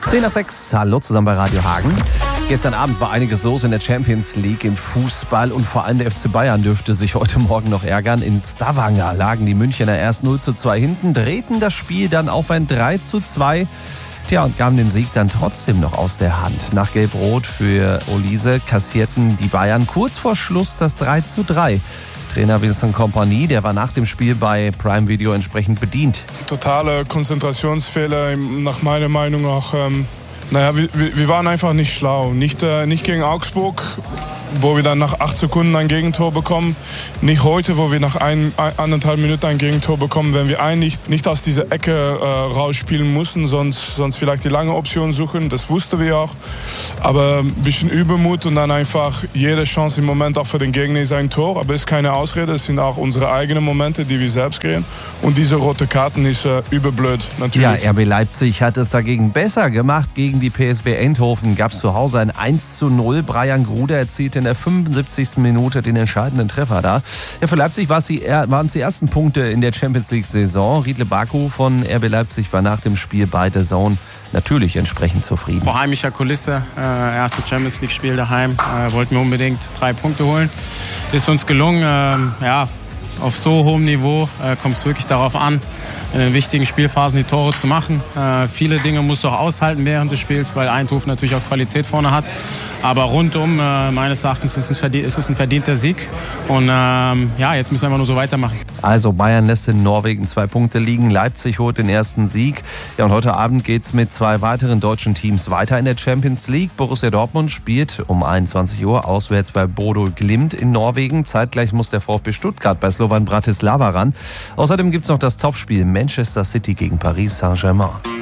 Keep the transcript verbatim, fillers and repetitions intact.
zehn nach sechs, hallo zusammen bei Radio Hagen. Gestern Abend war einiges los in der Champions League im Fußball und vor allem der F C Bayern dürfte sich heute Morgen noch ärgern. In Stavanger lagen die Münchner erst null zu zwei hinten, drehten das Spiel dann auf ein drei zu zwei. Tja, und gaben den Sieg dann trotzdem noch aus der Hand. Nach Gelb-Rot für Olise kassierten die Bayern kurz vor Schluss das drei zu drei. Trainer Vincent Kompany, der war nach dem Spiel bei Prime Video entsprechend bedient. Totale Konzentrationsfehler, nach meiner Meinung auch. Ähm, naja, wir, wir waren einfach nicht schlau. Nicht, äh, nicht gegen Augsburg, wo wir dann nach acht Sekunden ein Gegentor bekommen. Nicht heute, wo wir nach ein, ein, anderthalb Minuten ein Gegentor bekommen, wenn wir eigentlich nicht aus dieser Ecke äh, rausspielen mussten, sonst, sonst vielleicht die lange Option suchen. Das wussten wir auch. Aber ein bisschen Übermut und dann einfach jede Chance im Moment auch für den Gegner ist ein Tor. Aber es ist keine Ausrede, es sind auch unsere eigenen Momente, die wir selbst kriegen. Und diese rote Karten ist äh, überblöd, natürlich. Ja, R B Leipzig hat es dagegen besser gemacht. Gegen die P S V Eindhoven gab es zu Hause ein eins zu null. Brian Gruder erzielte in der fünfundsiebzigsten Minute den entscheidenden Treffer da. Ja, für Leipzig waren es die ersten Punkte in der Champions League-Saison. Riedle Baku von R B Leipzig war nach dem Spiel bei The Zone natürlich entsprechend zufrieden. Vor heimischer Kulisse, äh, erstes Champions League-Spiel daheim, äh, wollten wir unbedingt drei Punkte holen. Ist uns gelungen, äh, ja, auf so hohem Niveau äh, kommt es wirklich darauf an, in den wichtigen Spielphasen die Tore zu machen. Äh, viele Dinge musst du auch aushalten während des Spiels, weil Eindhoven natürlich auch Qualität vorne hat. Aber rundum, äh, meines Erachtens, ist es, ein ist es ein verdienter Sieg. Und ähm, ja, jetzt müssen wir einfach nur so weitermachen. Also Bayern lässt in Norwegen zwei Punkte liegen. Leipzig holt den ersten Sieg. Ja, und heute Abend geht's mit zwei weiteren deutschen Teams weiter in der Champions League. Borussia Dortmund spielt um einundzwanzig Uhr auswärts bei Bodo Glimt in Norwegen. Zeitgleich muss der VfB Stuttgart bei Slovan Bratislava ran. Außerdem gibt's noch das Topspiel Manchester City gegen Paris Saint-Germain.